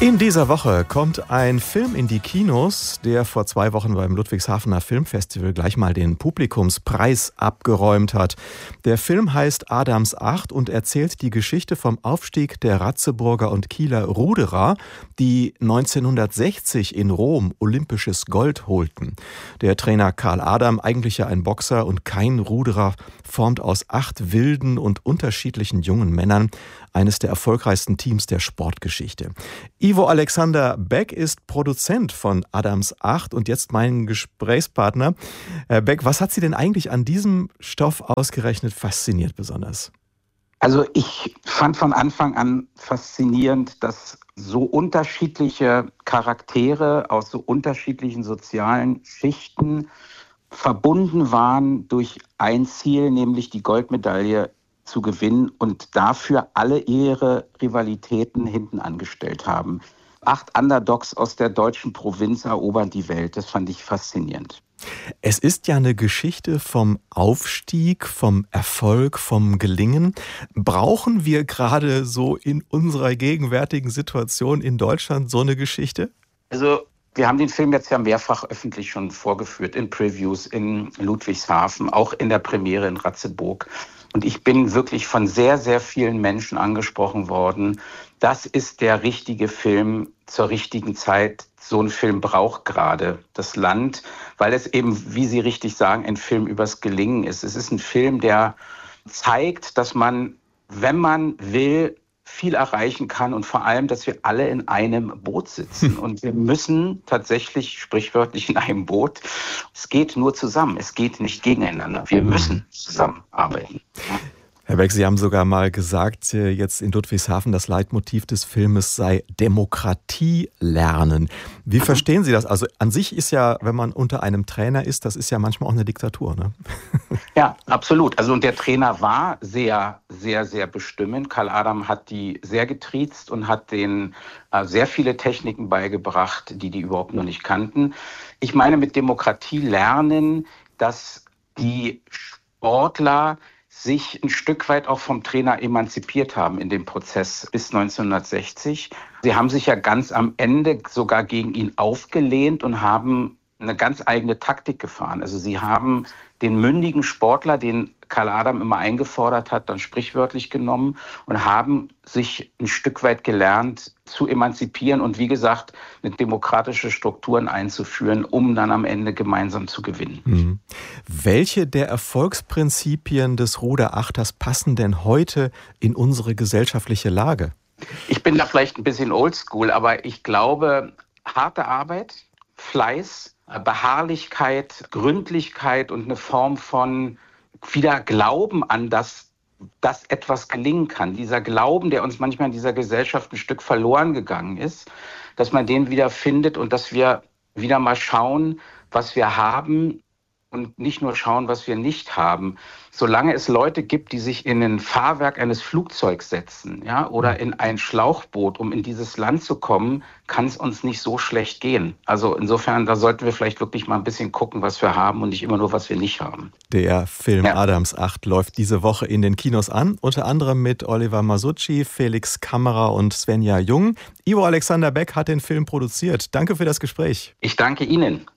In dieser Woche kommt ein Film in die Kinos, der vor 2 Wochen beim Ludwigshafener Filmfestival gleich mal den Publikumspreis abgeräumt hat. Der Film heißt Adams Acht und erzählt die Geschichte vom Aufstieg der Ratzeburger und Kieler Ruderer, die 1960 in Rom olympisches Gold holten. Der Trainer Karl Adam, eigentlich ja ein Boxer und kein Ruderer, formt aus 8 wilden und unterschiedlichen jungen Männern eines der erfolgreichsten Teams der Sportgeschichte. Ivo Alexander Beck ist Produzent von Adams Acht und jetzt mein Gesprächspartner. Herr Beck, was hat Sie denn eigentlich an diesem Stoff ausgerechnet fasziniert besonders? Also ich fand von Anfang an faszinierend, dass so unterschiedliche Charaktere aus so unterschiedlichen sozialen Schichten verbunden waren durch ein Ziel, nämlich die Goldmedaille zu gewinnen und dafür alle ihre Rivalitäten hinten angestellt haben. 8 Underdogs aus der deutschen Provinz erobern die Welt. Das fand ich faszinierend. Es ist ja eine Geschichte vom Aufstieg, vom Erfolg, vom Gelingen. Brauchen wir gerade so in unserer gegenwärtigen Situation in Deutschland so eine Geschichte? Also wir haben den Film jetzt ja mehrfach öffentlich schon vorgeführt, in Previews in Ludwigshafen, auch in der Premiere in Ratzeburg. Und ich bin wirklich von sehr, sehr vielen Menschen angesprochen worden. Das ist der richtige Film zur richtigen Zeit. So ein Film braucht gerade das Land, weil es eben, wie Sie richtig sagen, ein Film übers Gelingen ist. Es ist ein Film, der zeigt, dass man, wenn man will, viel erreichen kann und vor allem, dass wir alle in einem Boot sitzen. Und wir müssen tatsächlich sprichwörtlich in einem Boot. Es geht nur zusammen, es geht nicht gegeneinander. Wir müssen zusammenarbeiten. Herr Beck, Sie haben sogar mal gesagt, jetzt in Ludwigshafen, das Leitmotiv des Filmes sei Demokratie lernen. Wie verstehen Sie das? Also an sich ist ja, wenn man unter einem Trainer ist, das ist ja manchmal auch eine Diktatur, ne? Ja, absolut. Also und der Trainer war sehr, sehr, sehr bestimmend. Karl Adam hat die sehr getriezt und hat denen sehr viele Techniken beigebracht, die überhaupt noch nicht kannten. Ich meine mit Demokratie lernen, dass die Sportler sich ein Stück weit auch vom Trainer emanzipiert haben in dem Prozess bis 1960. Sie haben sich ja ganz am Ende sogar gegen ihn aufgelehnt und haben eine ganz eigene Taktik gefahren. Also sie haben den mündigen Sportler, den Karl Adam immer eingefordert hat, dann sprichwörtlich genommen und haben sich ein Stück weit gelernt zu emanzipieren und wie gesagt, eine demokratische Strukturen einzuführen, um dann am Ende gemeinsam zu gewinnen. Mhm. Welche der Erfolgsprinzipien des Ruderachters passen denn heute in unsere gesellschaftliche Lage? Ich bin da vielleicht ein bisschen oldschool, aber ich glaube, harte Arbeit, Fleiß, Beharrlichkeit, Gründlichkeit und eine Form von wieder Glauben an dass etwas gelingen kann. Dieser Glauben, der uns manchmal in dieser Gesellschaft ein Stück verloren gegangen ist, dass man den wieder findet und dass wir wieder mal schauen, was wir haben und nicht nur schauen, was wir nicht haben. Solange es Leute gibt, die sich in ein Fahrwerk eines Flugzeugs setzen, ja, oder in ein Schlauchboot, um in dieses Land zu kommen, kann es uns nicht so schlecht gehen. Also insofern, da sollten wir vielleicht wirklich mal ein bisschen gucken, was wir haben und nicht immer nur, was wir nicht haben. Der Film Adams Acht läuft diese Woche in den Kinos an, unter anderem mit Oliver Masucci, Felix Kammerer und Svenja Jung. Ivo Alexander Beck hat den Film produziert. Danke für das Gespräch. Ich danke Ihnen.